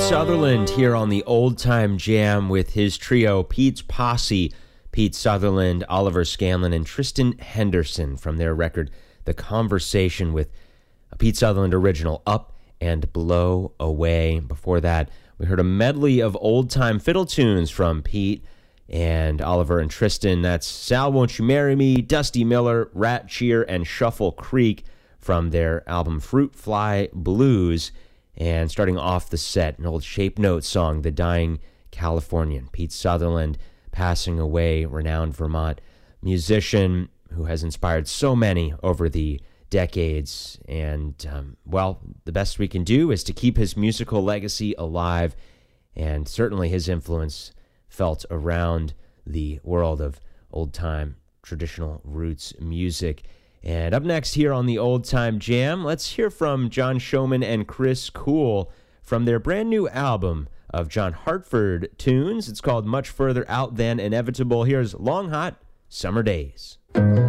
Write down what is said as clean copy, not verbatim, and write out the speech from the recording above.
Sutherland here on the Old Time Jam with his trio, Pete's Posse, Pete Sutherland, Oliver Scanlon, and Tristan Henderson from their record, The Conversation, with a Pete Sutherland original, Up and Blow Away. Before that, we heard a medley of old-time fiddle tunes from Pete and Oliver and Tristan. That's Sal, Won't You Marry Me, Dusty Miller, Rat Cheer, and Shuffle Creek from their album Fruit Fly Blues. And starting off the set, an old Shape Note song, The Dying Californian. Pete Sutherland passing away, renowned Vermont musician who has inspired so many over the decades. And, the best we can do is to keep his musical legacy alive, and certainly his influence felt around the world of old-time traditional roots music. And up next here on the Old Time Jam, let's hear from John Schoeman and Chris Kuhl from their brand new album of John Hartford tunes. It's called Much Further Out Than Inevitable. Here's Long Hot Summer Days.